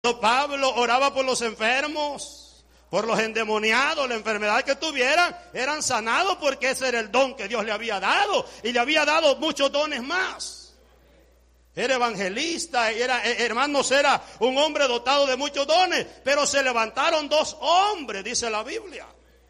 Pablo oraba por los enfermos, por los endemoniados, la enfermedad que tuvieran, eran sanados porque ese era el don que Dios le había dado, y le había dado muchos dones más. Era evangelista, hermanos, era un hombre dotado de muchos dones, pero se levantaron dos hombres, dice la Biblia.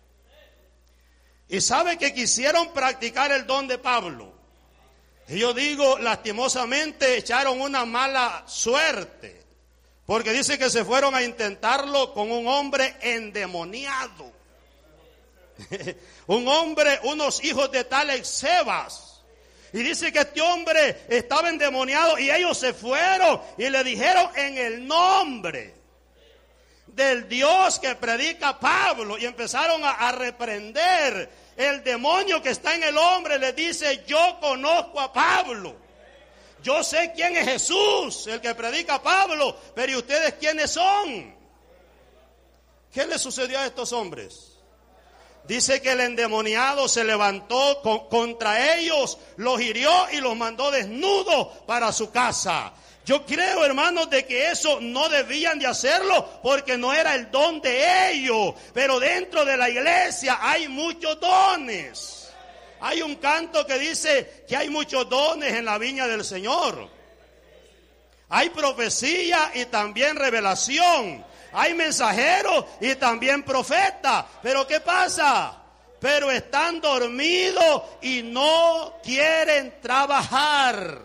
Y sabe que quisieron practicar el don de Pablo. Y yo digo, lastimosamente echaron una mala suerte. Porque dice que se fueron a intentarlo con un hombre endemoniado. Un hombre, unos hijos de tal Exebas. Y dice que este hombre estaba endemoniado y ellos se fueron y le dijeron en el nombre del Dios que predica Pablo. Y empezaron a reprender el demonio que está en el hombre. Le dice: yo conozco a Pablo. Yo sé quién es Jesús, el que predica Pablo, pero ¿y ustedes quiénes son? ¿Qué le sucedió a estos hombres? Dice que el endemoniado se levantó contra ellos, los hirió y los mandó desnudos para su casa. Yo creo, hermanos, de que eso no debían de hacerlo porque no era el don de ellos. Pero dentro de la iglesia hay muchos dones. Hay un canto que dice que hay muchos dones en la viña del Señor. Hay profecía y también revelación. Hay mensajeros y también profetas. Pero ¿qué pasa? Pero están dormidos y no quieren trabajar.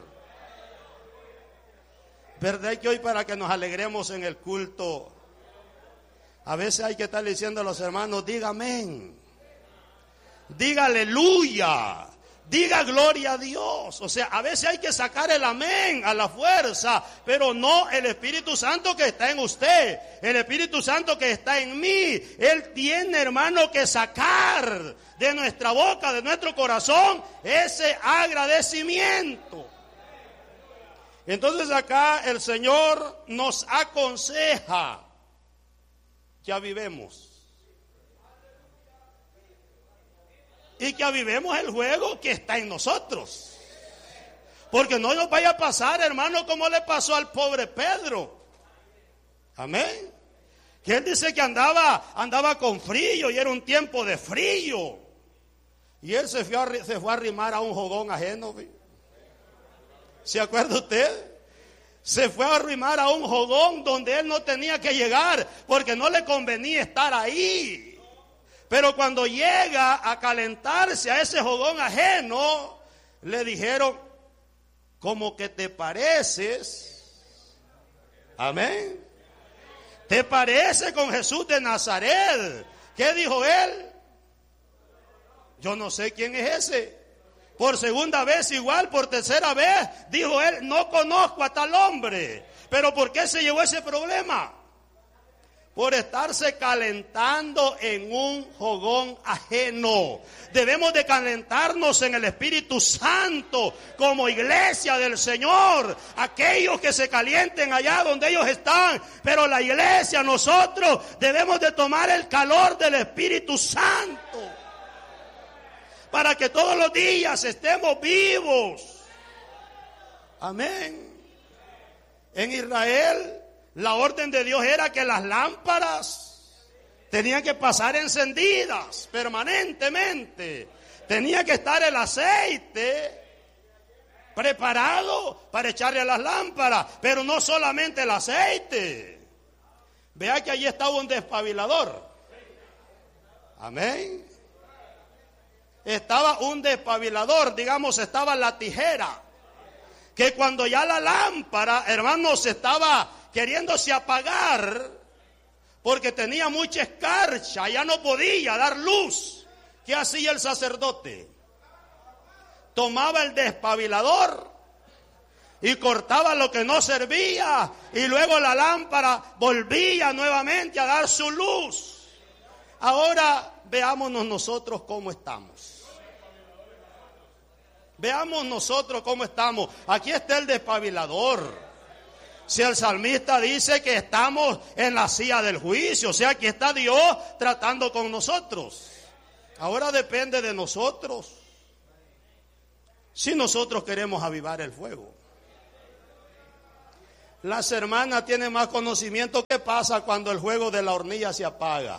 ¿Verdad que hoy, para que nos alegremos en el culto, a veces hay que estar diciendo a los hermanos: diga amén, diga aleluya, diga gloria a Dios? O sea, a veces hay que sacar el amén a la fuerza, pero no el Espíritu Santo que está en usted, el Espíritu Santo que está en mí. Él tiene, hermano, que sacar de nuestra boca, de nuestro corazón, ese agradecimiento. Entonces acá el Señor nos aconseja que avivemos. Y que avivemos el fuego que está en nosotros. Porque no nos vaya a pasar, hermano, como le pasó al pobre Pedro. Amén. Que él dice que andaba con frío y era un tiempo de frío. Y él se fue a arrimar a un jogón ajeno. ¿Se acuerda usted? Se fue a arrimar a un jogón donde él no tenía que llegar porque no le convenía estar ahí. Pero cuando llega a calentarse a ese jogón ajeno, le dijeron: como que te pareces, amén, te parece con Jesús de Nazaret. ¿Qué dijo él? Yo no sé quién es ese. Por segunda vez igual, por tercera vez, dijo él: no conozco a tal hombre. ¿Pero por qué se llevó ese problema? Por estarse calentando en un jogón ajeno. Debemos de calentarnos en el Espíritu Santo como iglesia del Señor. Aquellos que se calienten allá donde ellos están, pero la iglesia, nosotros debemos de tomar el calor del Espíritu Santo para que todos los días estemos vivos. Amén. En Israel, la orden de Dios era que las lámparas tenían que pasar encendidas permanentemente. Tenía que estar el aceite preparado para echarle a las lámparas. Pero no solamente el aceite. Vea que allí estaba un despabilador. Amén. Estaba un despabilador, digamos, estaba la tijera. Que cuando ya la lámpara, hermanos, estaba queriéndose apagar porque tenía mucha escarcha, ya no podía dar luz. ¿Qué hacía el sacerdote? Tomaba el despabilador y cortaba lo que no servía, y luego la lámpara volvía nuevamente a dar su luz. Ahora veámonos nosotros cómo estamos. Veamos nosotros cómo estamos. Aquí está el despabilador. Si el salmista dice que estamos en la silla del juicio, o sea, aquí está Dios tratando con nosotros. Ahora depende de nosotros si nosotros queremos avivar el fuego. Las hermanas tienen más conocimiento. ¿Qué pasa cuando el fuego de la hornilla se apaga?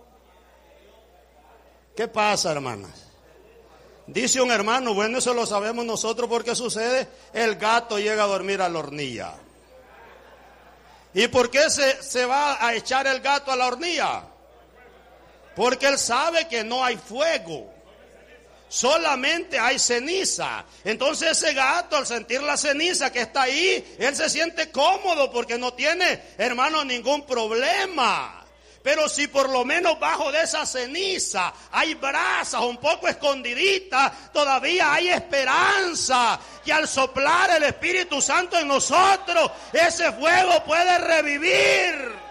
¿Qué pasa, hermanas? Dice un hermano, bueno, eso lo sabemos nosotros porque sucede. El gato llega a dormir a la hornilla. ¿Y por qué se va a echar el gato a la hornilla? Porque él sabe que no hay fuego. Solamente hay ceniza. Entonces ese gato, al sentir la ceniza que está ahí, él se siente cómodo porque no tiene, hermano, ningún problema. Pero si por lo menos bajo de esa ceniza hay brasas un poco escondiditas, todavía hay esperanza que al soplar el Espíritu Santo en nosotros, ese fuego puede revivir.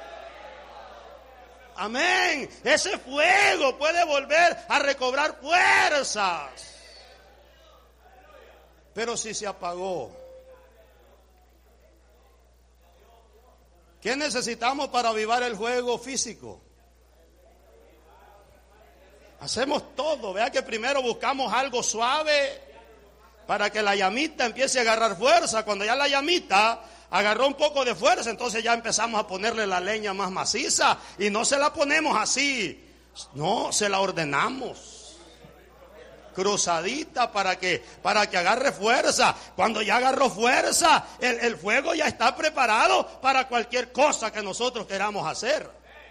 Amén. Ese fuego puede volver a recobrar fuerzas. Pero si se apagó, ¿qué necesitamos para avivar el fuego físico? Hacemos todo. Vea que primero buscamos algo suave para que la llamita empiece a agarrar fuerza. Cuando ya la llamita agarró un poco de fuerza, entonces ya empezamos a ponerle la leña más maciza. Y no se la ponemos así, no, se la ordenamos cruzadita para que agarre fuerza. Cuando ya agarró fuerza, el fuego ya está preparado para cualquier cosa que nosotros queramos hacer.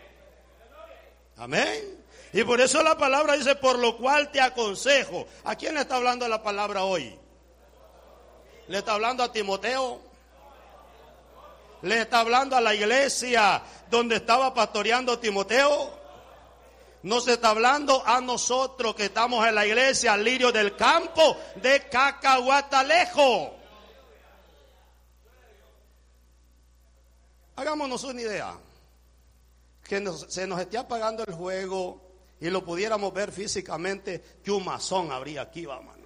Amén. Y por eso la palabra dice, por lo cual te aconsejo. ¿A quién le está hablando la palabra hoy? ¿Le está hablando a Timoteo? ¿Le está hablando a la iglesia donde estaba pastoreando Timoteo? Nos está hablando a nosotros que estamos en la iglesia Lirio del Campo de Cacahuatalejo. Hagámonos una idea. Que se nos esté apagando el fuego y lo pudiéramos ver físicamente, que un masón habría aquí, va, mano.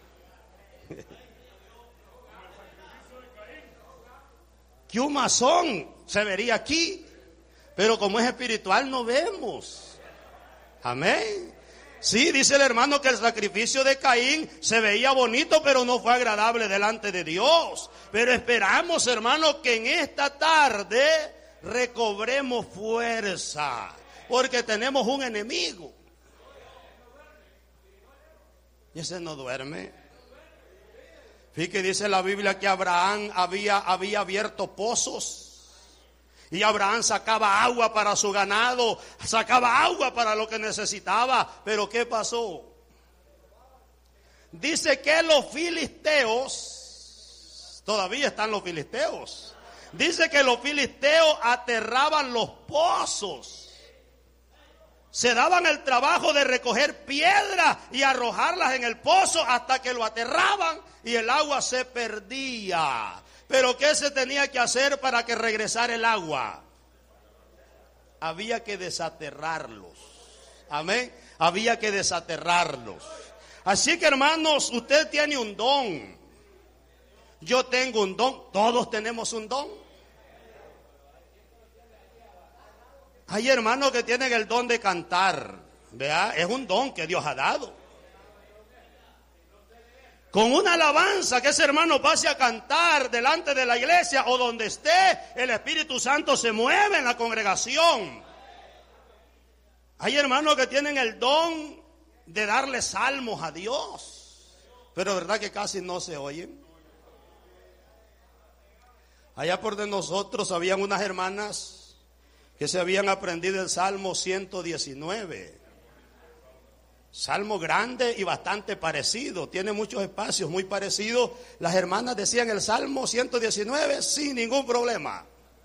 Que un masón se vería aquí, pero como es espiritual no vemos. Amén. Sí, dice el hermano que el sacrificio de Caín se veía bonito, pero no fue agradable delante de Dios. Pero esperamos, hermano, que en esta tarde recobremos fuerza, porque tenemos un enemigo. Y ese no duerme. Fíjate que dice la Biblia que Abraham había abierto pozos. Y Abraham sacaba agua para su ganado, sacaba agua para lo que necesitaba. Pero ¿qué pasó? Dice que los filisteos, todavía están los filisteos. Dice que los filisteos aterraban los pozos. Se daban el trabajo de recoger piedras y arrojarlas en el pozo hasta que lo aterraban y el agua se perdía. Pero ¿qué se tenía que hacer para que regresara el agua? Había que desaterrarlos. Amén. Había que desaterrarlos. Así que, hermanos, usted tiene un don. Yo tengo un don. Todos tenemos un don. Hay hermanos que tienen el don de cantar. ¿Vea? Es un don que Dios ha dado. Con una alabanza que ese hermano pase a cantar delante de la iglesia o donde esté, el Espíritu Santo se mueve en la congregación. Hay hermanos que tienen el don de darle salmos a Dios, pero verdad que casi no se oyen. Allá por de nosotros habían unas hermanas que se habían aprendido el Salmo 119. Salmo grande y bastante parecido, tiene muchos espacios muy parecidos. Las hermanas decían el Salmo 119 sin ningún problema.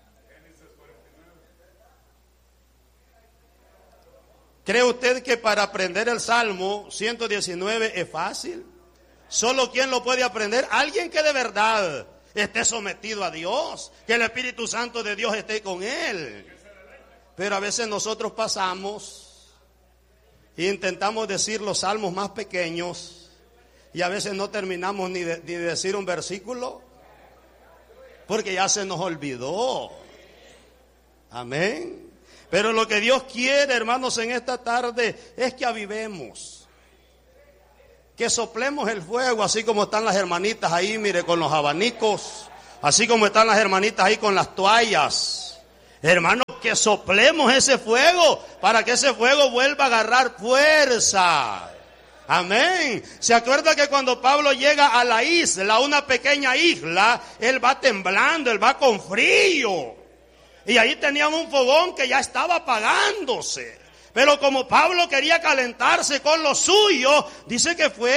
¿Cree usted que para aprender el Salmo 119 es fácil? ¿Solo quién lo puede aprender? Alguien que de verdad esté sometido a Dios, que el Espíritu Santo de Dios esté con él. Pero a veces nosotros pasamos e intentamos decir los salmos más pequeños y a veces no terminamos ni de decir un versículo porque ya se nos olvidó. Amén. Pero lo que Dios quiere, hermanos, en esta tarde es que avivemos, que soplemos el fuego, así como están las hermanitas ahí, mire, con los abanicos. Así como están las hermanitas ahí con las toallas. Hermanos, que soplemos ese fuego para que ese fuego vuelva a agarrar fuerza. Amén. ¿Se acuerda que cuando Pablo llega a la isla, una pequeña isla, él va temblando, él va con frío? Y ahí tenían un fogón que ya estaba apagándose. Pero como Pablo quería calentarse con lo suyo, dice que fue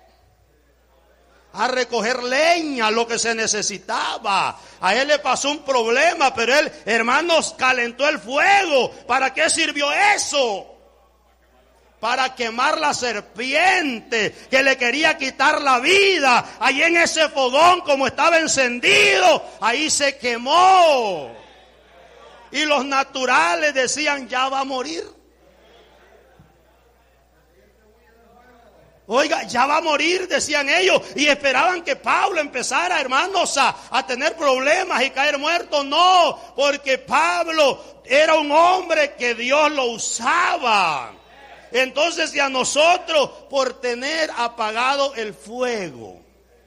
a recoger leña, lo que se necesitaba. A él le pasó un problema, pero él, hermanos, calentó el fuego. ¿Para qué sirvió eso? Para quemar la serpiente que le quería quitar la vida. Allí en ese fogón, como estaba encendido, ahí se quemó. Y los naturales decían, ya va a morir. Oiga, ya va a morir, decían ellos, y esperaban que Pablo empezara, hermanos, a tener problemas y caer muerto. No, porque Pablo era un hombre que Dios lo usaba. Entonces, si a nosotros, por tener apagado el fuego,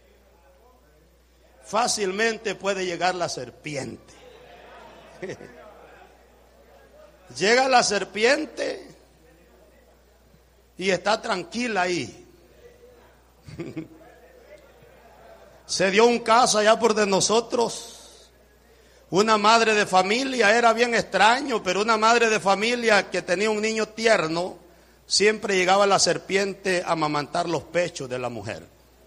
fácilmente puede llegar la serpiente. Llega la serpiente y está tranquila ahí. Se dio un caso allá por de nosotros. Una madre de familia, era bien extraño, pero una madre de familia que tenía un niño tierno, siempre llegaba la serpiente a amamantar los pechos de la mujer.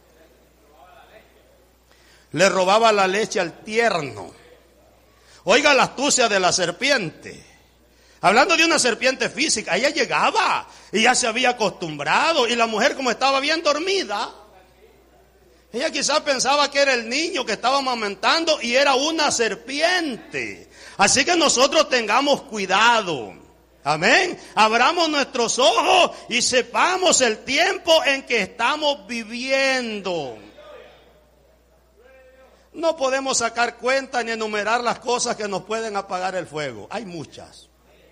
Le robaba la leche al tierno. Oiga la astucia de la serpiente. Hablando de una serpiente física, ella llegaba y ya se había acostumbrado. Y la mujer, como estaba bien dormida, ella quizás pensaba que era el niño que estaba amamantando y era una serpiente. Así que nosotros tengamos cuidado. Amén. Abramos nuestros ojos y sepamos el tiempo en que estamos viviendo. No podemos sacar cuenta ni enumerar las cosas que nos pueden apagar el fuego. Hay muchas.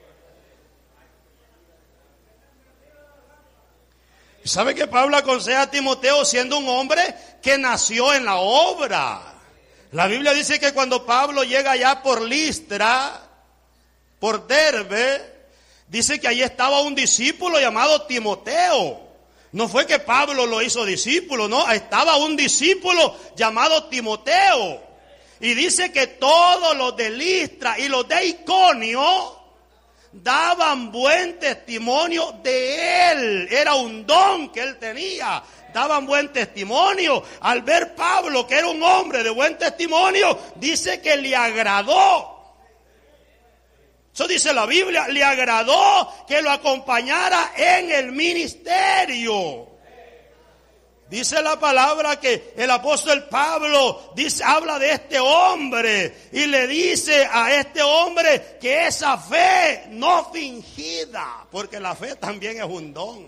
¿Sabe que Pablo aconseja a Timoteo siendo un hombre que nació en la obra? La Biblia dice que cuando Pablo llega allá por Listra, por Derbe, dice que allí estaba un discípulo llamado Timoteo. No fue que Pablo lo hizo discípulo, no, estaba un discípulo llamado Timoteo. Y dice que todos los de Listra y los de Iconio daban buen testimonio de él. Era un don que él tenía. Daban buen testimonio. Al ver Pablo, que era un hombre de buen testimonio, dice que le agradó. Eso dice la Biblia, le agradó que lo acompañara en el ministerio. Dice la palabra que el apóstol Pablo habla de este hombre y le dice a este hombre que esa fe no fingida, porque la fe también es un don.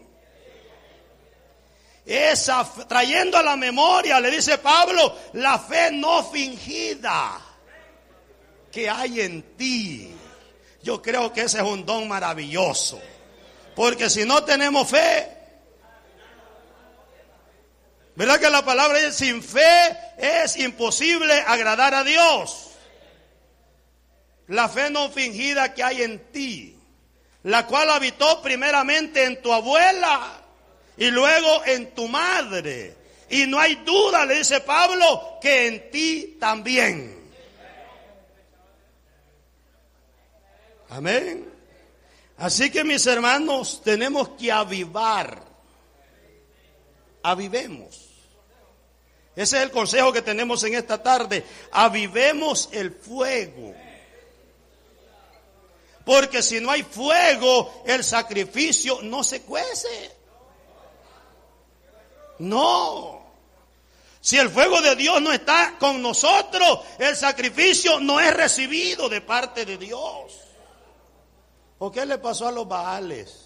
Trayendo a la memoria, le dice Pablo, la fe no fingida que hay en ti. Yo creo que ese es un don maravilloso, porque si no tenemos fe, ¿verdad que la palabra dice, sin fe es imposible agradar a Dios? La fe no fingida que hay en ti, la cual habitó primeramente en tu abuela y luego en tu madre. Y no hay duda, le dice Pablo, que en ti también. Amén. Así que, mis hermanos, tenemos que avivar. Avivemos. Ese es el consejo que tenemos en esta tarde. Avivemos el fuego. Porque si no hay fuego, el sacrificio no se cuece. No. Si el fuego de Dios no está con nosotros, el sacrificio no es recibido de parte de Dios. ¿O qué le pasó a los Baales?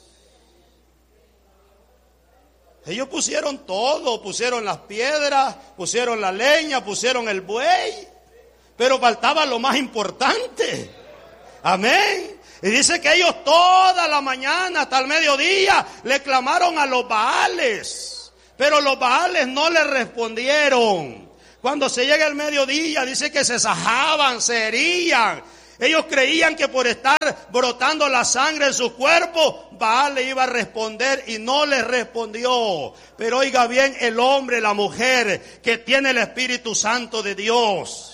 Ellos pusieron todo, pusieron las piedras, pusieron la leña, pusieron el buey, pero faltaba lo más importante. Amén. Y dice que ellos toda la mañana hasta el mediodía le clamaron a los Baales, pero los Baales no le respondieron. Cuando se llega el mediodía, dice que se sajaban, se herían. Ellos creían que por estar brotando la sangre en su cuerpo, Baal le iba a responder y no le respondió. Pero oiga bien, el hombre, la mujer que tiene el Espíritu Santo de Dios.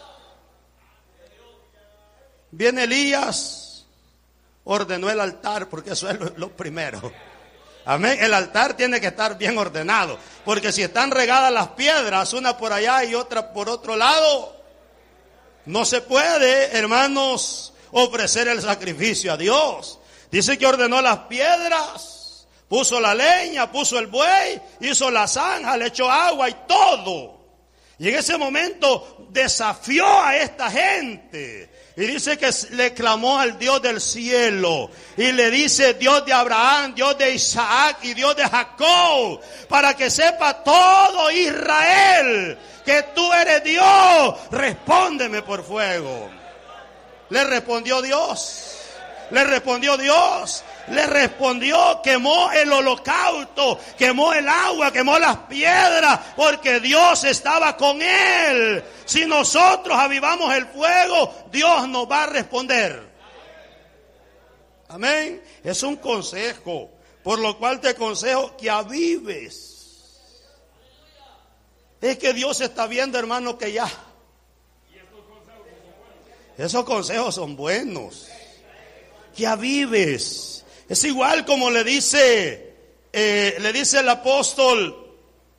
Viene Elías, ordenó el altar, porque eso es lo primero. Amén. El altar tiene que estar bien ordenado, porque si están regadas las piedras, una por allá y otra por otro lado, no se puede, hermanos, ofrecer el sacrificio a Dios. Dice que ordenó las piedras, puso la leña, puso el buey, hizo la zanja, le echó agua y todo. Y en ese momento desafió a esta gente. Y dice que le clamó al Dios del cielo. Y le dice: Dios de Abraham, Dios de Isaac y Dios de Jacob, para que sepa todo Israel que tú eres Dios, respóndeme por fuego. Le respondió Dios. Le respondió Dios. Le respondió, quemó el holocausto, quemó el agua, quemó las piedras, porque Dios estaba con él. Si nosotros avivamos el fuego, Dios nos va a responder. Amén. Es un consejo, por lo cual te aconsejo que avives. Es que Dios está viendo, hermano, que ya. Esos consejos son buenos. Que avives. Es igual como le dice el apóstol: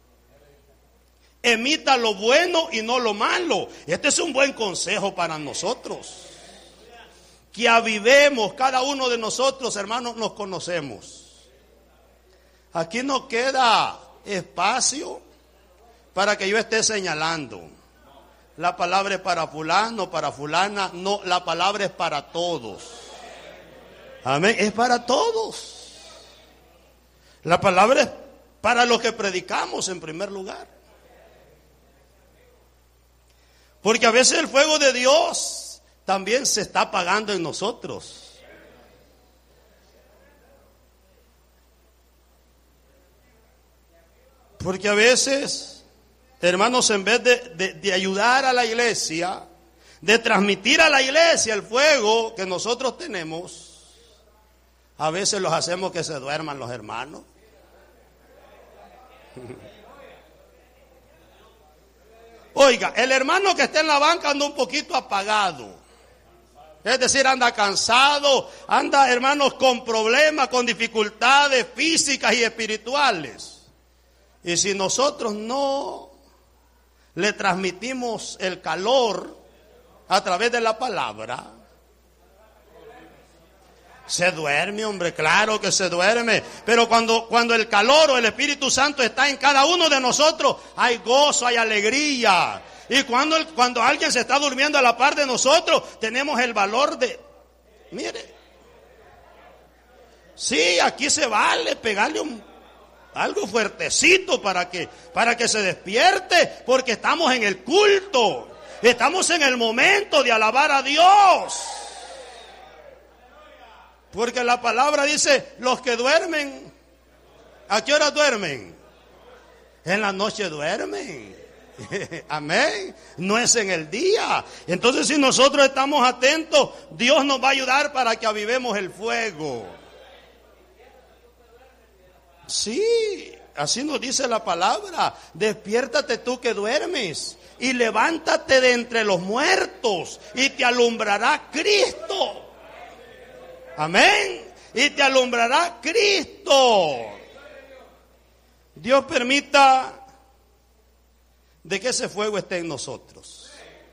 emita lo bueno y no lo malo. Este es un buen consejo para nosotros. Que avivemos, cada uno de nosotros, hermanos, nos conocemos. Aquí no queda espacio para que yo esté señalando. La palabra es para fulano, para fulana. No, la palabra es para todos. Amén, es para todos. La palabra es para los que predicamos en primer lugar. Porque a veces el fuego de Dios también se está apagando en nosotros. Porque a veces, hermanos, en vez de ayudar a la iglesia, de transmitir a la iglesia el fuego que nosotros tenemos, a veces los hacemos que se duerman los hermanos. Oiga, el hermano que está en la banca anda un poquito apagado. Es decir, anda cansado, anda, hermanos, con problemas, con dificultades físicas y espirituales. Y si nosotros no le transmitimos el calor a través de la palabra, se duerme, hombre, claro que se duerme. Pero cuando el calor o el Espíritu Santo está en cada uno de nosotros, hay gozo, hay alegría. Y cuando alguien se está durmiendo a la par de nosotros, tenemos el valor de, mire, sí, aquí se vale pegarle algo fuertecito para que se despierte, porque estamos en el culto, estamos en el momento de alabar a Dios. Porque la palabra dice: los que duermen, ¿a qué hora duermen? En la noche duermen. Amén. No es en el día. Entonces, si nosotros estamos atentos, Dios nos va a ayudar para que avivemos el fuego. Sí, así nos dice la palabra: despiértate tú que duermes y levántate de entre los muertos y te alumbrará Cristo. Amén. Y te alumbrará Cristo. Dios permita de que ese fuego esté en nosotros.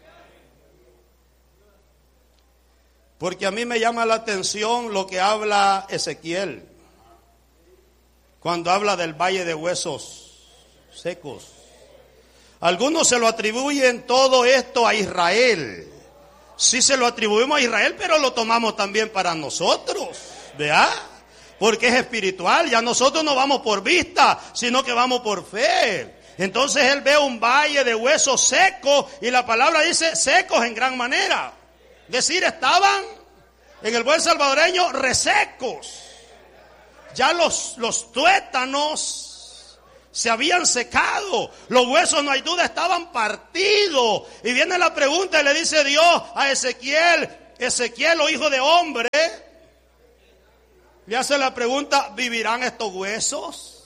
Porque a mí me llama la atención lo que habla Ezequiel cuando habla del valle de huesos secos. Algunos se lo atribuyen todo esto a Israel. Sí se lo atribuimos a Israel, pero lo tomamos también para nosotros, ¿verdad? Porque es espiritual. Ya nosotros no vamos por vista, sino que vamos por fe. Entonces él ve un valle de huesos secos, y la palabra dice secos en gran manera. Es decir, estaban, en el buen salvadoreño, resecos. Ya los tuétanos se habían secado, los huesos, no hay duda, estaban partidos. Y viene la pregunta y le dice Dios a Ezequiel: Ezequiel, o hijo de hombre, le hace la pregunta: ¿vivirán estos huesos?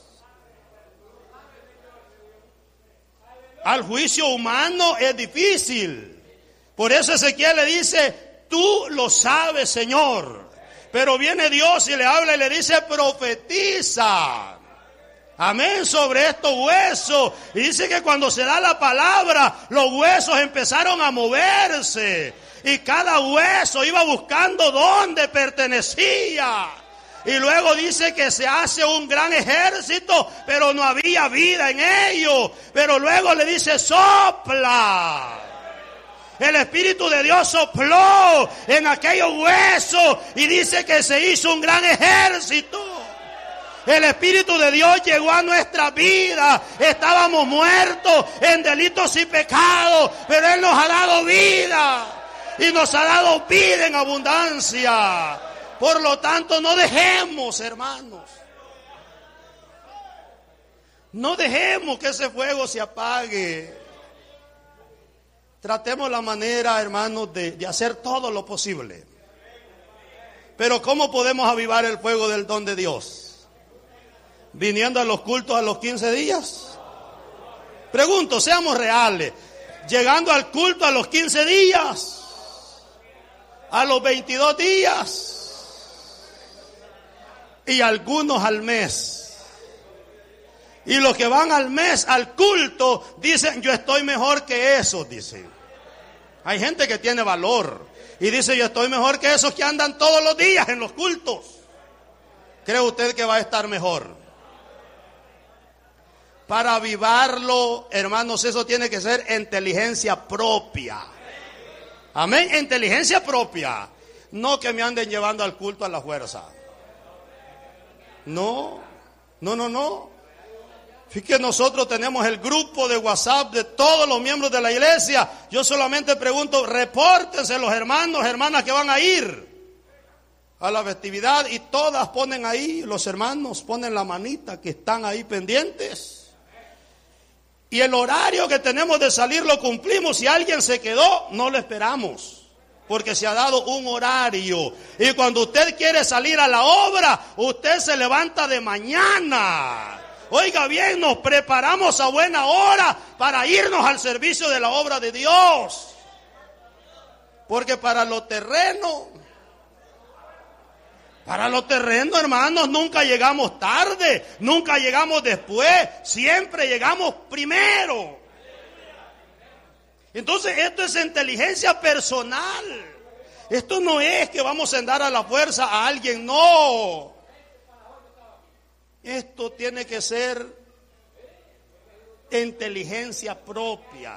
Al juicio humano es difícil. Por eso Ezequiel le dice: tú lo sabes, Señor. Pero viene Dios y le habla y le dice: profetiza, amén, sobre estos huesos. Y dice que cuando se da la palabra, los huesos empezaron a moverse. Y cada hueso iba buscando dónde pertenecía. Y luego dice que se hace un gran ejército, pero no había vida en ellos. Pero luego le dice: sopla. El Espíritu de Dios sopló en aquellos huesos y dice que se hizo un gran ejército. El Espíritu de Dios llegó a nuestra vida. Estábamos muertos en delitos y pecados, pero Él nos ha dado vida y nos ha dado vida en abundancia. Por lo tanto, no dejemos, hermanos, no dejemos que ese fuego se apague. Tratemos la manera, hermanos, de hacer todo lo posible. Pero ¿cómo podemos avivar el fuego del don de Dios? ¿Viniendo a los cultos a los 15 días? Pregunto, seamos reales. ¿Llegando al culto a los 15 días? ¿A los 22 días? Y algunos al mes. Y los que van al mes al culto dicen: yo estoy mejor que esos, dicen. Hay gente que tiene valor y dice: yo estoy mejor que esos que andan todos los días en los cultos. ¿Cree usted que va a estar mejor? Para avivarlo, hermanos, eso tiene que ser inteligencia propia. Amén, inteligencia propia. No que me anden llevando al culto a la fuerza. No. Fíjate, nosotros tenemos el grupo de WhatsApp de todos los miembros de la iglesia. Yo solamente pregunto: repórtense los hermanos, hermanas que van a ir a la festividad, y todas ponen ahí, los hermanos ponen la manita que están ahí pendientes. Y el horario que tenemos de salir lo cumplimos. Si alguien se quedó, no lo esperamos, porque se ha dado un horario. Y cuando usted quiere salir a la obra, usted se levanta de mañana. Oiga bien, nos preparamos a buena hora para irnos al servicio de la obra de Dios. Porque para lo terreno, hermanos, nunca llegamos tarde, nunca llegamos después, siempre llegamos primero. Entonces esto es inteligencia personal. Esto no es que vamos a dar a la fuerza a alguien, no. Esto tiene que ser inteligencia propia.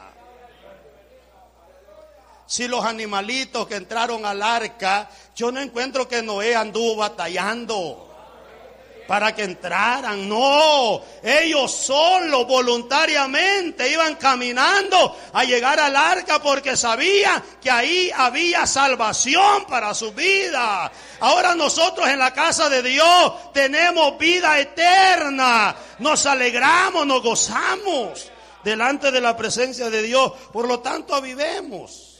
Si los animalitos que entraron al arca, yo no encuentro que Noé anduvo batallando para que entraran. No, ellos solos, voluntariamente, iban caminando a llegar al arca porque sabían que ahí había salvación para su vida. Ahora nosotros en la casa de Dios tenemos vida eterna. Nos alegramos, nos gozamos delante de la presencia de Dios. Por lo tanto, avivemos.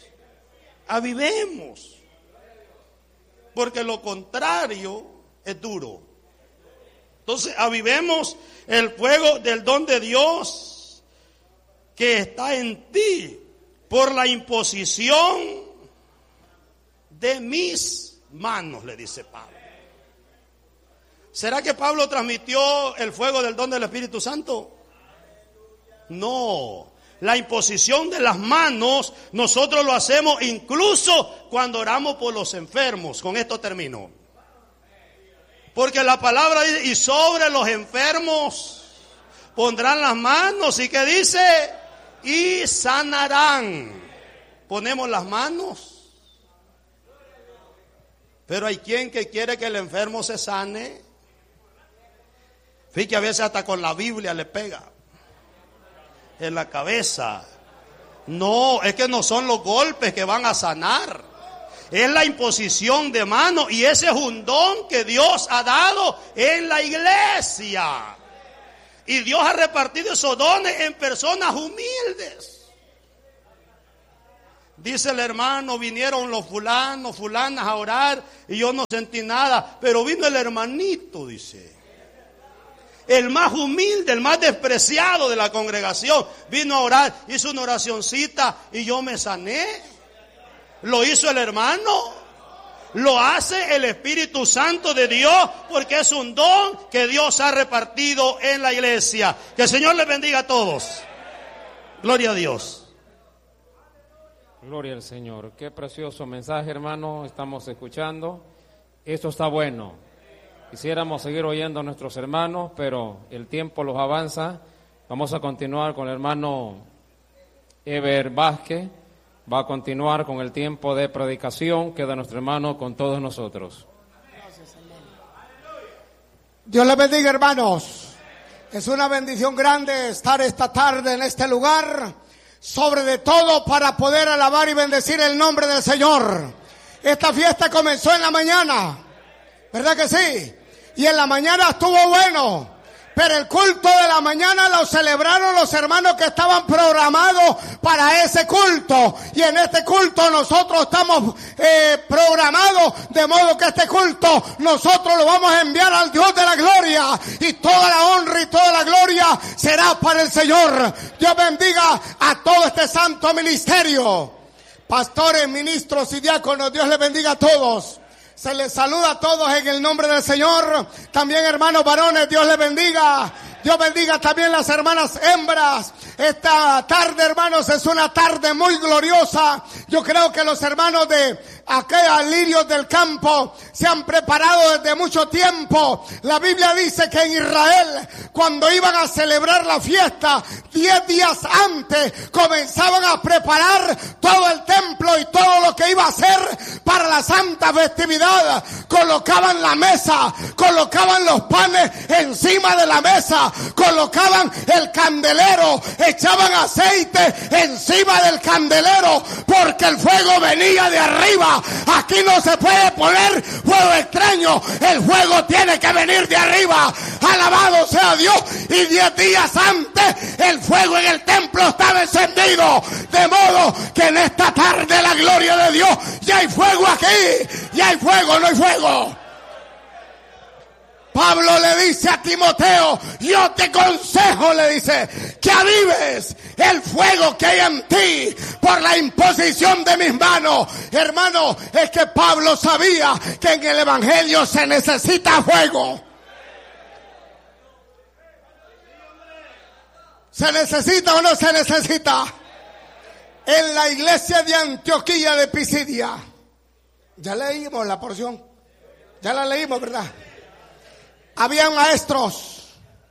Porque lo contrario es duro. Entonces, avivemos el fuego del don de Dios que está en ti por la imposición de mis manos, le dice Pablo. ¿Será que Pablo transmitió el fuego del don del Espíritu Santo? No. La imposición de las manos nosotros lo hacemos incluso cuando oramos por los enfermos. Con esto termino. Porque la palabra dice: y sobre los enfermos pondrán las manos. ¿Y qué dice? Y sanarán. Ponemos las manos. Pero hay quien que quiere que el enfermo se sane. Fíjate, a veces hasta con la Biblia le pega en la cabeza. No, es que no son los golpes que van a sanar. Es la imposición de manos, y ese es un don que Dios ha dado en la iglesia. Y Dios ha repartido esos dones en personas humildes. Dice el hermano, vinieron los fulanos, fulanas a orar y yo no sentí nada. Pero vino el hermanito, dice. El más humilde, el más despreciado de la congregación. Vino a orar, hizo una oracioncita y yo me sané. Lo hizo el hermano. Lo hace el Espíritu Santo de Dios porque es un don que Dios ha repartido en la iglesia. Que el Señor les bendiga a todos. Gloria a Dios. Gloria al Señor. Qué precioso mensaje, hermano, estamos escuchando. Esto está bueno. Quisiéramos seguir oyendo a nuestros hermanos, pero el tiempo los avanza. Vamos a continuar con el hermano Eber Vázquez. Va a continuar con el tiempo de predicación. Queda nuestro hermano con todos nosotros. Dios les bendiga, hermanos. Es una bendición grande estar esta tarde en este lugar, sobre de todo para poder alabar y bendecir el nombre del Señor. Esta fiesta comenzó en la mañana, ¿verdad que sí? Y en la mañana estuvo bueno. Pero el culto de la mañana lo celebraron los hermanos que estaban programados para ese culto. Y en este culto nosotros estamos programados, de modo que este culto nosotros lo vamos a enviar al Dios de la gloria. Y toda la honra y toda la gloria será para el Señor. Dios bendiga a todo este santo ministerio. Pastores, ministros y diáconos, Dios les bendiga a todos. Se les saluda a todos en el nombre del Señor. También hermanos varones, Dios les bendiga. Dios bendiga también las hermanas hembras. Esta tarde, hermanos, es una tarde muy gloriosa. Yo creo que los hermanos de aquellos lirios del campo se han preparado desde mucho tiempo. La Biblia dice que en Israel, cuando iban a celebrar la fiesta, 10 días antes comenzaban a preparar todo el templo y todo lo que iba a hacer para la santa festividad. Colocaban la mesa, colocaban los panes encima de la mesa, colocaban el candelero, echaban aceite encima del candelero, porque el fuego venía de arriba. Aquí no se puede poner fuego extraño, el fuego tiene que venir de arriba. Alabado sea Dios. Y 10 días antes el fuego en el templo estaba encendido, de modo que en esta tarde la gloria de Dios, ya hay fuego aquí, ya hay fuego, no hay fuego. Pablo le dice a Timoteo, yo te aconsejo, le dice, que avives el fuego que hay en ti por la imposición de mis manos. Hermano, es que Pablo sabía que en el evangelio se necesita fuego. ¿Se necesita o no se necesita? En la iglesia de Antioquía de Pisidia, ya leímos la porción, ya la leímos, ¿verdad? Habían maestros,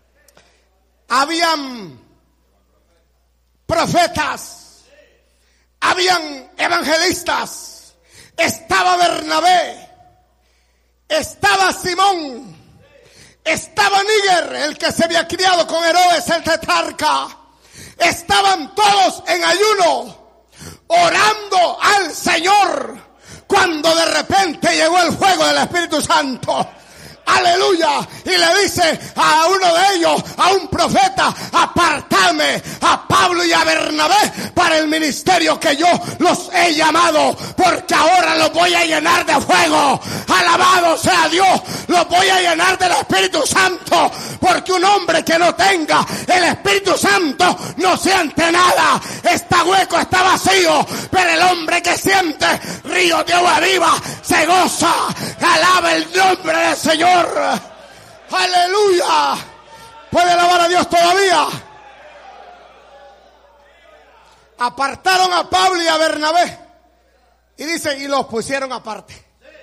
habían profetas, habían evangelistas, estaba Bernabé, estaba Simón, estaba Níger, el que se había criado con Herodes el tetrarca. Estaban todos en ayuno, orando al Señor, cuando de repente llegó el fuego del Espíritu Santo. Aleluya. Y le dice a uno de ellos, a un profeta, apartadme a Pablo y a Bernabé para el ministerio que yo los he llamado, porque ahora los voy a llenar de fuego. Alabado sea Dios. Los voy a llenar del Espíritu Santo, porque un hombre que no tenga el Espíritu Santo no siente nada. Está hueco, está vacío, pero el hombre que siente ríos de agua viva se goza. Alaba el nombre del Señor. Aleluya. ¿Puede alabar a Dios todavía? Apartaron a Pablo y a Bernabé, y dice, y los pusieron aparte.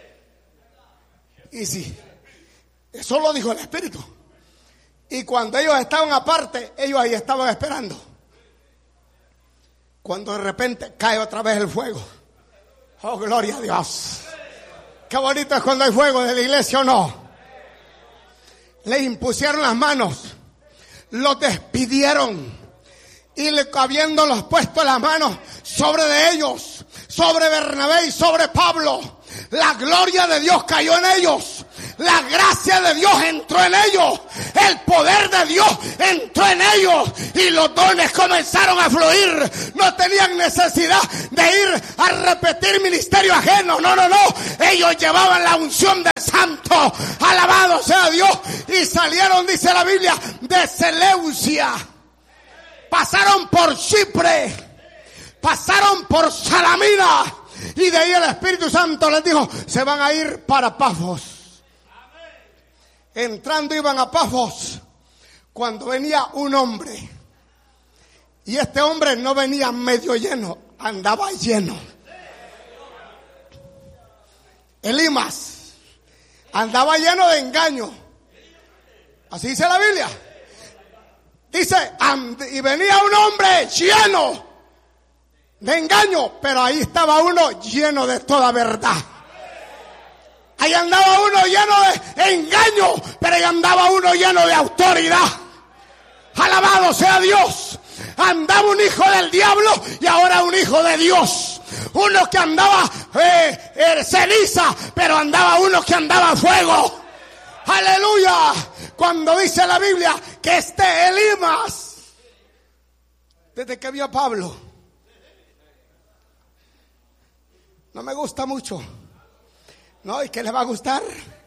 Y sí, eso lo dijo el Espíritu. Y cuando ellos estaban aparte, ellos ahí estaban esperando. Cuando de repente cae otra vez el fuego. Oh, gloria a Dios. Qué bonito es cuando hay fuego de la iglesia, ¿o no? Le impusieron las manos, los despidieron, y habiéndolos puesto las manos sobre de ellos, sobre Bernabé y sobre Pablo, la gloria de Dios cayó en ellos. la gracia de Dios entró en ellos, el poder de Dios entró en ellos y los dones comenzaron a fluir. No tenían necesidad de ir a repetir ministerio ajeno, no. Ellos llevaban la unción del Santo, alabado sea Dios, y salieron, dice la Biblia, de Seleucia, pasaron por Chipre, pasaron por Salamina, y de ahí el Espíritu Santo les dijo, se van a ir para Pafos. Entrando iban a Pafos, cuando venía un hombre, y este hombre no venía medio lleno, andaba lleno. Elimas andaba lleno de engaño, así dice la Biblia. Dice, y venía un hombre lleno de engaño, pero ahí estaba uno lleno de toda verdad. Ahí andaba uno lleno de engaño, pero ahí andaba uno lleno de autoridad. Alabado sea Dios. Andaba un hijo del diablo y ahora un hijo de Dios. Uno que andaba ceniza, pero andaba uno que andaba fuego. Aleluya. Cuando dice la Biblia que Elimas, desde que vio a Pablo, no me gusta mucho. No, ¿y qué le va a gustar?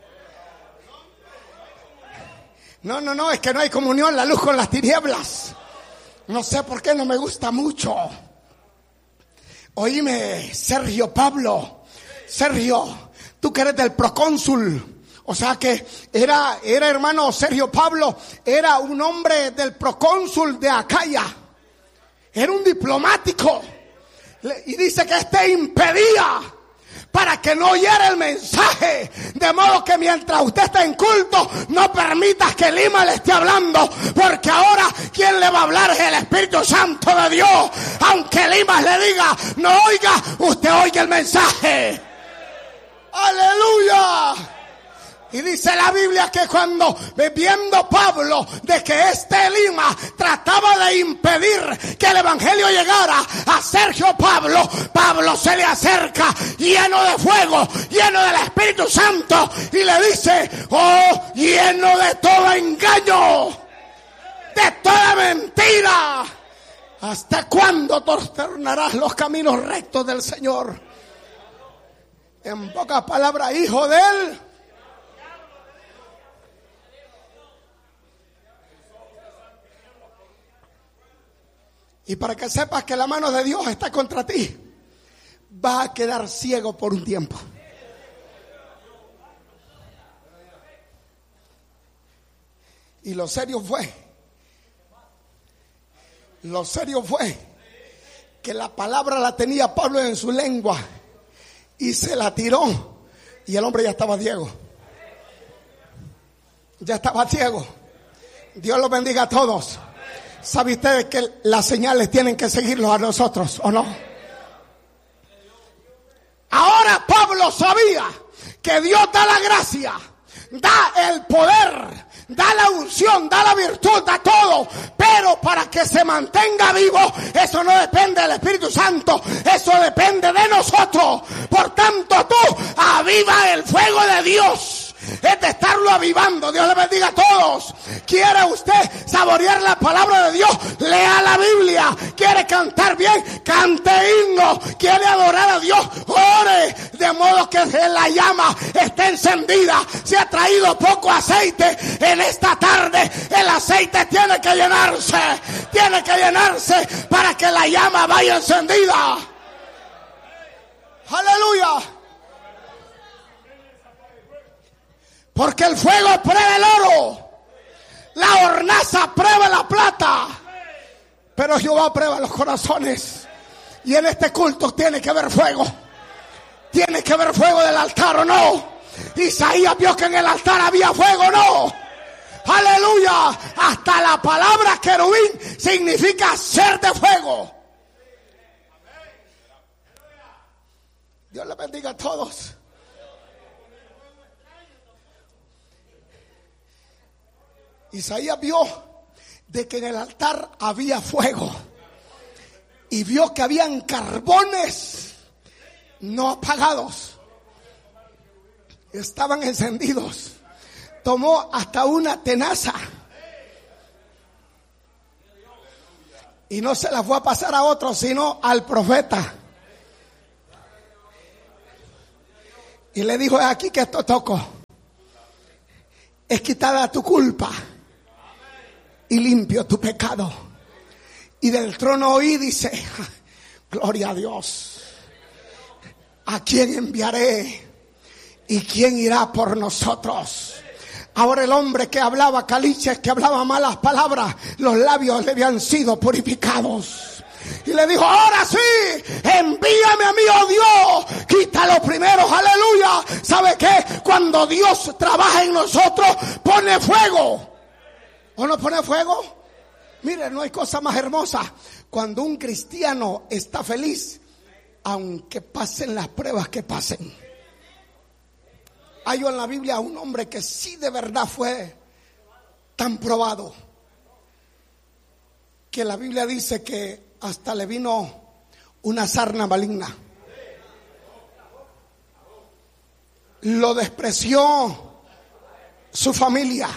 No, es que no hay comunión, la luz con las tinieblas. No sé por qué no me gusta mucho. Oíme, Sergio Pablo, Sergio, tú que eres del procónsul. O sea que era hermano Sergio Pablo, era un hombre del procónsul de Acaya. Era un diplomático. Y dice que impedía para que no oyera el mensaje. De modo que mientras usted está en culto, no permitas que Elimas le esté hablando. Porque ahora, ¿quién le va a hablar? Es el Espíritu Santo de Dios. Aunque Elimas le diga, no oiga, usted oiga el mensaje. ¡Aleluya! Y dice la Biblia que cuando viendo Pablo de que Elimas trataba de impedir que el evangelio llegara a Sergio Pablo se le acerca lleno de fuego, lleno del Espíritu Santo y le dice, oh, lleno de todo engaño, de toda mentira, ¿hasta cuándo tornarás los caminos rectos del Señor? En pocas palabras, hijo de él. Y para que sepas que la mano de Dios está contra ti, vas a quedar ciego por un tiempo. Y lo serio fue que la palabra la tenía Pablo en su lengua y se la tiró y el hombre ya estaba ciego. Ya estaba ciego. Dios los bendiga a todos. ¿Sabe ustedes que las señales tienen que seguirlos a nosotros o no? Ahora Pablo sabía que Dios da la gracia, da el poder, da la unción, da la virtud, da todo. Pero para que se mantenga vivo, eso no depende del Espíritu Santo, eso depende de nosotros. Por tanto, tú aviva el fuego de Dios. Es de estarlo avivando. Dios le bendiga a todos. ¿Quiere usted saborear la palabra de Dios? Lea la Biblia. ¿Quiere cantar bien? Cante himno. ¿Quiere adorar a Dios? Ore. De modo que la llama esté encendida. Se ha traído poco aceite en esta tarde. El aceite tiene que llenarse. Tiene que llenarse para que la llama vaya encendida. Aleluya. Porque el fuego prueba el oro, la hornaza prueba la plata, pero Jehová prueba los corazones. Y en este culto tiene que haber fuego. Tiene que haber fuego del altar o no. Isaías vio que en el altar había fuego o no. Aleluya. Hasta la palabra querubín significa ser de fuego. Dios les bendiga a todos. Isaías vio de que en el altar había fuego y vio que habían carbones no apagados, estaban encendidos. tomó hasta una tenaza y no se la fue a pasar a otro, sino al profeta. Y le dijo: es aquí que esto toco. Es quitada tu culpa y limpio tu pecado. Y del trono oí, dice: gloria a Dios. ¿A quién enviaré? ¿Y quién irá por nosotros? Ahora el hombre que hablaba calices, que hablaba malas palabras, los labios le habían sido purificados. Y le dijo: ahora sí, envíame a mí, oh Dios, quita los primeros, aleluya. ¿Sabe qué? Cuando Dios trabaja en nosotros, pone fuego. ¿O no pone fuego? Mire, no hay cosa más hermosa. Cuando un cristiano está feliz, aunque pasen las pruebas que pasen. Hay en la Biblia un hombre que sí de verdad fue tan probado, que la Biblia dice que hasta le vino una sarna maligna. Lo despreció su familia.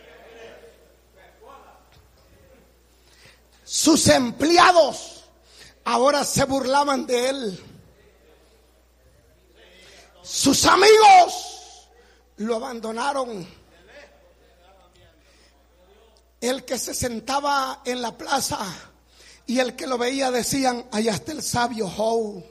Sus empleados ahora se burlaban de él. Sus amigos lo abandonaron. El que se sentaba en la plaza y el que lo veía decían: allá está el sabio Job.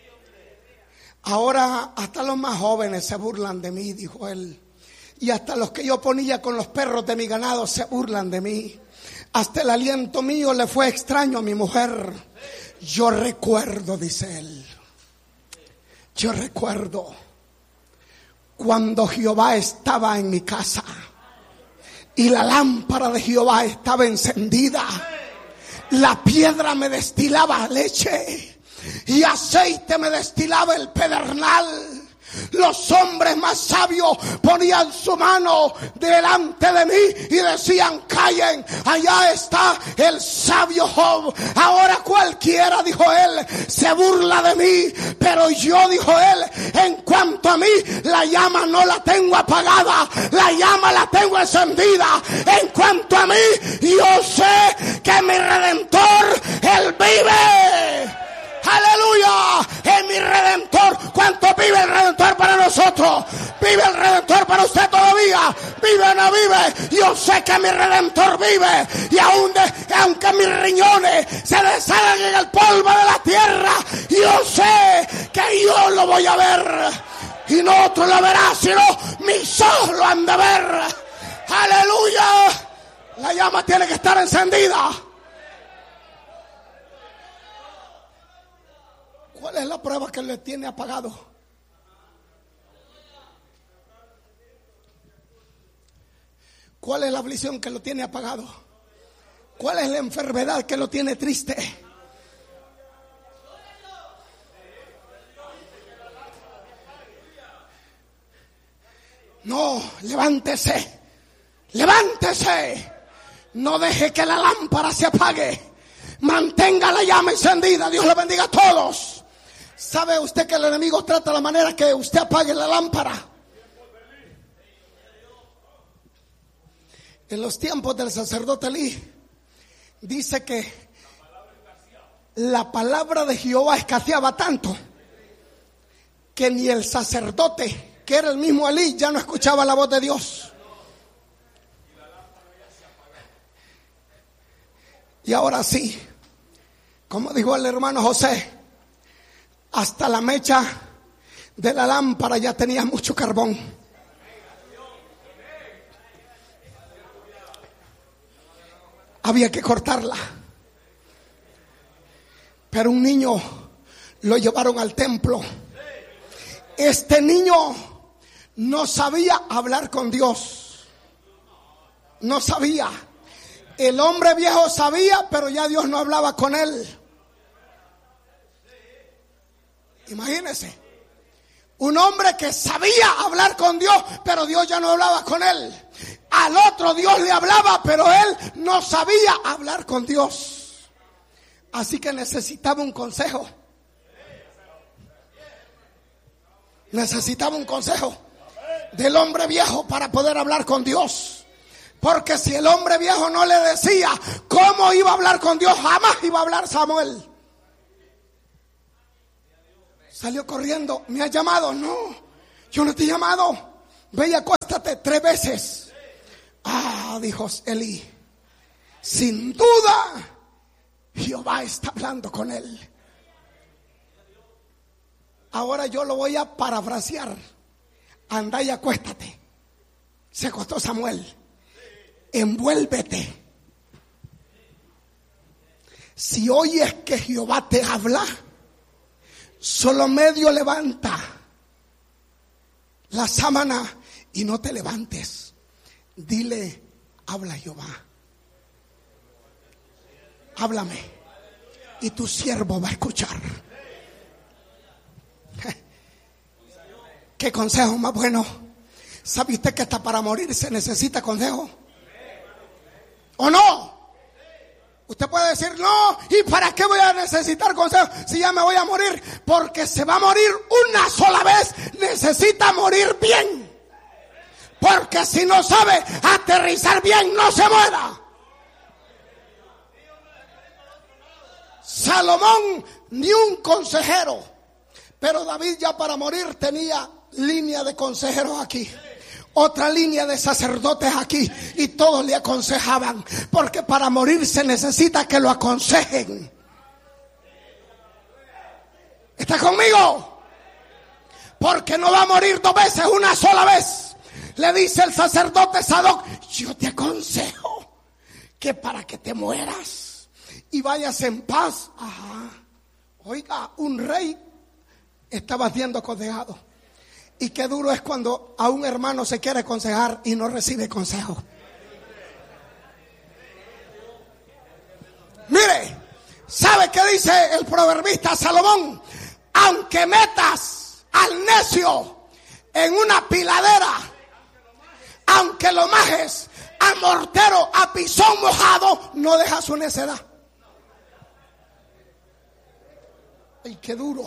Ahora hasta los más jóvenes se burlan de mí, dijo él. Y hasta los que yo ponía con los perros de mi ganado se burlan de mí. Hasta el aliento mío le fue extraño a mi mujer. Yo recuerdo, dice él, yo recuerdo cuando Jehová estaba en mi casa y la lámpara de Jehová estaba encendida. La piedra me destilaba leche y aceite me destilaba el pedernal. Los hombres más sabios ponían su mano delante de mí y decían: callen, allá está el sabio Job. Ahora cualquiera, dijo él, se burla de mí, pero yo, dijo él, en cuanto a mí, la llama no la tengo apagada, la llama la tengo encendida. En cuanto a mí, yo sé que mi Redentor, Él vive. Aleluya, es mi Redentor. ¿Cuánto vive el Redentor para nosotros? ¿Vive el Redentor para usted todavía? ¿Vive o no vive? Yo sé que mi Redentor vive. Y aunque mis riñones se deshagan en el polvo de la tierra, yo sé que yo lo voy a ver. Y no otro lo verá, sino mis ojos lo han de ver. Aleluya. La llama tiene que estar encendida. ¿Cuál es la prueba que le tiene apagado? ¿Cuál es la aflicción que lo tiene apagado? ¿Cuál es la enfermedad que lo tiene triste? No, levántese, levántese. No deje que la lámpara se apague. Mantenga la llama encendida. Dios le bendiga a todos. ¿Sabe usted que el enemigo trata la manera que usted apague la lámpara? En los tiempos del sacerdote Elí, dice que la palabra de Jehová escaseaba tanto que ni el sacerdote, que era el mismo Elí, ya no escuchaba la voz de Dios. Y ahora sí, como dijo el hermano José, hasta la mecha de la lámpara ya tenía mucho carbón. Había que cortarla. Pero un niño lo llevaron al templo. Este niño no sabía hablar con Dios. No sabía. El hombre viejo sabía, pero ya Dios no hablaba con él. Imagínese, un hombre que sabía hablar con Dios, pero Dios ya no hablaba con él. Al otro Dios le hablaba, pero él no sabía hablar con Dios. Así que necesitaba un consejo. Necesitaba un consejo. del hombre viejo para poder hablar con Dios. Porque si el hombre viejo no le decía cómo iba a hablar con Dios, jamás iba a hablar Samuel. Salió corriendo. ¿Me has llamado? No, yo no te he llamado. Ve y acuéstate 3 veces. Dijo Elí, sin duda Jehová está hablando con él. Ahora yo lo voy a parafrasear. Anda y acuéstate. Se acostó Samuel. Envuélvete. Si oyes que Jehová te habla, solo medio levanta la sábana y no te levantes. Dile, habla Jehová. Háblame y tu siervo va a escuchar. ¿Qué consejo más bueno? ¿Sabe usted que hasta para morir se necesita consejo? ¿O no? Usted puede decir, no, ¿y para qué voy a necesitar consejo si ya me voy a morir? Porque se va a morir una sola vez, necesita morir bien. Porque si no sabe aterrizar bien, no se muera. Salomón ni un consejero, pero David ya para morir tenía línea de consejeros aquí, otra línea de sacerdotes aquí, y todos le aconsejaban, porque para morir se necesita que lo aconsejen. ¿Está conmigo? Porque no va a morir 2 veces, una sola vez. Le dice el sacerdote Sadoc, yo te aconsejo que para que te mueras y vayas en paz. Oiga, un rey estaba siendo aconsejado. Y qué duro es cuando a un hermano se quiere aconsejar y no recibe consejo. Mire, ¿sabe qué dice el proverbista Salomón? Aunque metas al necio en una piladera, aunque lo majes a mortero, a pisón mojado, no deja su necedad. Ay, qué duro.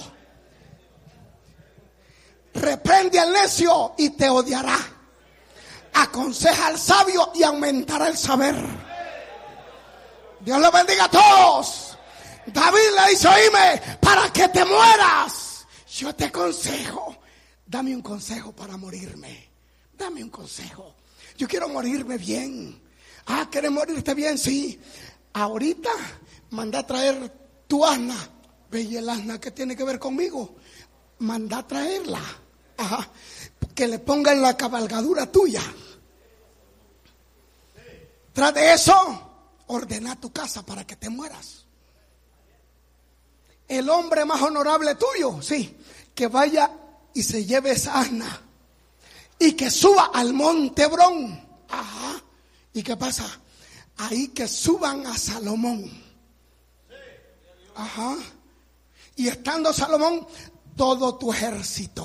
Reprende al necio y te odiará. Aconseja al sabio y aumentará el saber. Dios los bendiga a todos. David le dice, oíme, para que te mueras, yo te aconsejo. Dame un consejo para morirme. Dame un consejo. Yo quiero morirme bien. ¿Quieres morirte bien? Sí. Ahorita manda a traer tu asna. Ve, y el asna, ¿qué tiene que ver conmigo? Manda a traerla. Que le pongan la cabalgadura tuya. Tras de eso, ordena tu casa para que te mueras. El hombre más honorable tuyo, sí, que vaya y se lleve esa asna y que suba al monte Hebrón. ¿Y qué pasa? Ahí que suban a Salomón. Y estando Salomón, todo tu ejército,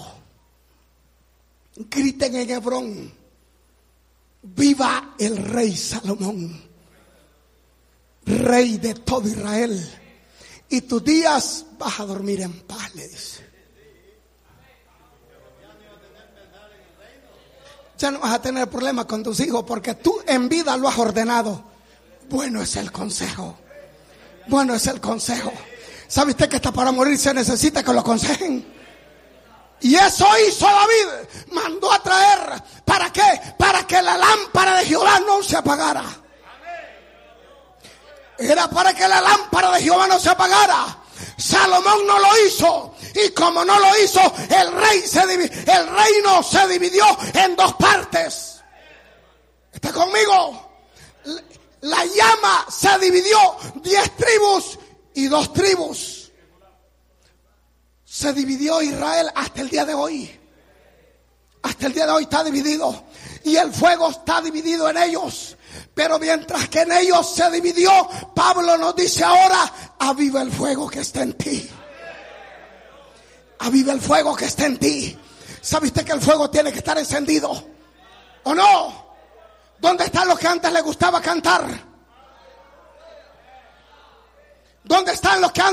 griten en Hebrón, viva el rey Salomón, rey de todo Israel, y tus días vas a dormir en paz, le dice. Ya no vas a tener problemas con tus hijos porque tú en vida lo has ordenado. Bueno es el consejo. Bueno es el consejo. ¿Sabe usted que hasta para morir se necesita que lo aconsejen? Y eso hizo David. Mandó a traer. ¿Para qué? Para que la lámpara de Jehová no se apagara. Era para que la lámpara de Jehová no se apagara. Salomón no lo hizo. Y como no lo hizo, el reino se dividió en 2 partes. ¿Está conmigo? La llama se dividió 10 tribus y 2 tribus. Se dividió Israel hasta el día de hoy. Hasta el día de hoy está dividido. Y el fuego está dividido en ellos. Pero mientras que en ellos se dividió, Pablo nos dice ahora, aviva el fuego que está en ti. Aviva el fuego que está en ti. ¿Sabe usted que el fuego tiene que estar encendido? ¿O no? ¿Dónde están los que antes les gustaba cantar? ¿Dónde están los que antes